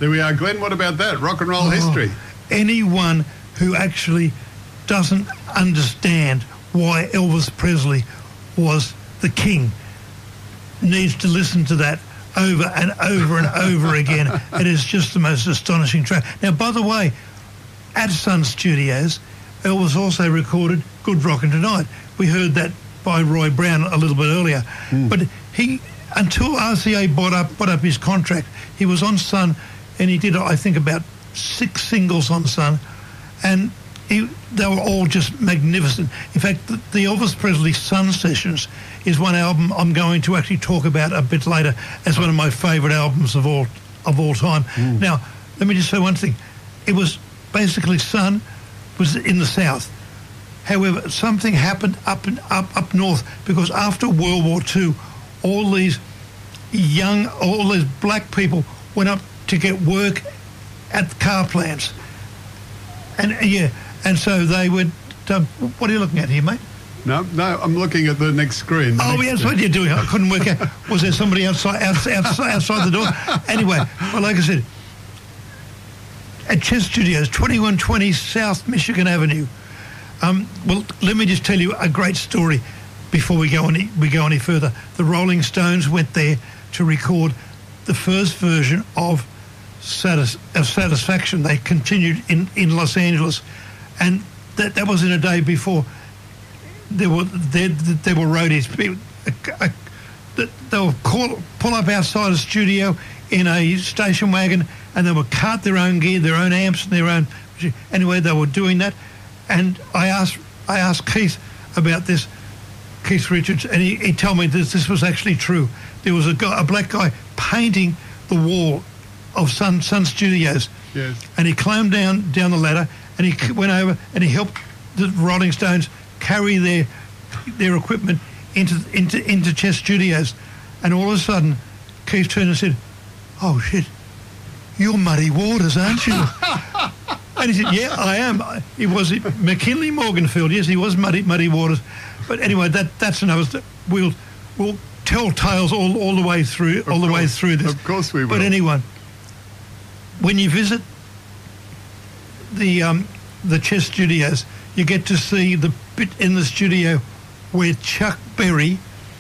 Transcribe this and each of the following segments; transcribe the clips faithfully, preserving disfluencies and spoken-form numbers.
There we are, Glenn. What about that? Rock and roll oh, history. Anyone who actually doesn't understand why Elvis Presley was the king needs to listen to that over and over and over again. It is just the most astonishing track. Now, by the way, at Sun Studios, Elvis also recorded Good Rockin' Tonight. We heard that by Roy Brown a little bit earlier. Mm. But he, until R C A bought up, bought up his contract, he was on Sun, and he did, I think, about six singles on Sun, and he, they were all just magnificent. In fact, the, the Elvis Presley Sun Sessions is one album I'm going to actually talk about a bit later as one of my favourite albums of all of all time. Mm. Now, let me just say one thing. It was basically Sun was in the South. However, something happened up and up up north, because after World War Two, all these young, all these black people went up to get work at the car plants, and yeah, and so they would. Um, what are you looking at here, mate? No, no, I'm looking at the next screen. The oh, next yeah, that's what you're doing. I couldn't work out. Was there somebody outside, outside, outside the door? Anyway, well, like I said, at Chess Studios, twenty-one twenty South Michigan Avenue. Um, well, let me just tell you a great story before we go any we go any further. The Rolling Stones went there to record the first version of, Satis- of Satisfaction. They continued in, in Los Angeles, and that that was in a day before there were there, there were roadies. People, a, a, they would call, pull up outside a studio in a station wagon, and they would cart their own gear, their own amps, and their own. Anyway, they were doing that. And I asked I asked Keith about this, Keith Richards, and he, he told me that this was actually true. There was a guy, a black guy, painting the wall of Sun Sun Studios. Yes. And he climbed down down the ladder, and he went over and he helped the Rolling Stones carry their their equipment into into into Chess Studios. And all of a sudden, Keith turned and said, "Oh shit, you're Muddy Waters, aren't you?" And he said, "Yeah, I am." He was McKinley Morganfield. Yes, he was Muddy Muddy Waters. But anyway, that that's another. We'll we'll tell tales all, all the way through of all the course, way through this. Of course we will. But anyway, when you visit the um, the Chess Studios, you get to see the bit in the studio where Chuck Berry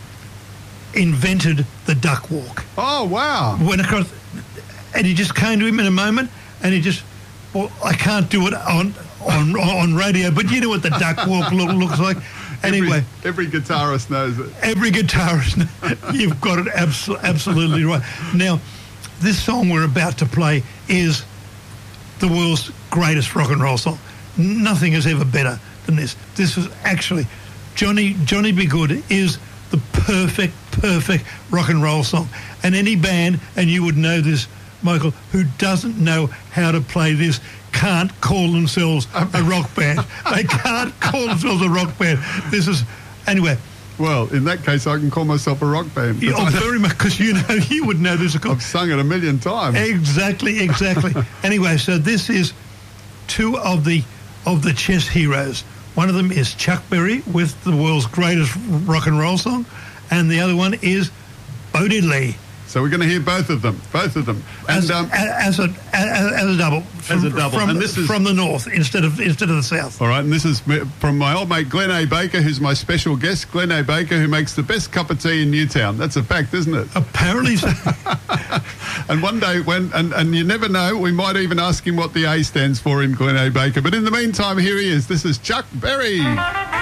invented the duck walk. Oh wow! Went across, and he just came to him in a moment, and he just. Well, I can't do it on on on radio, but you know what the duck walk look, looks like. Anyway, every, every guitarist knows it. Every guitarist, you've got it abso- absolutely right. Now, this song we're about to play is the world's greatest rock and roll song. Nothing is ever better than this. This was actually Johnny Johnny B. Good is the perfect perfect rock and roll song, and any band, and you would know this, Michael, who doesn't know how to play this can't call themselves a rock band. They can't call themselves a rock band. This is, anyway. Well, in that case, I can call myself a rock band. Yeah, oh, very much, because you know, you would know this. I've sung it a million times. Exactly, exactly. Anyway, so this is two of the of the chess heroes. One of them is Chuck Berry with the world's greatest rock and roll song, and the other one is Bo Diddley. So we're going to hear both of them, both of them, and as, um, as a as, as a double, from, as a double, from, and this is from the north instead of instead of the south. All right, and this is from my old mate Glenn A. Baker, who's my special guest. Glenn A. Baker, who makes the best cup of tea in Newtown. That's a fact, isn't it? Apparently so. And one day, when and, and you never know, we might even ask him what the A stands for in Glenn A. Baker. But in the meantime, here he is. This is Chuck Berry.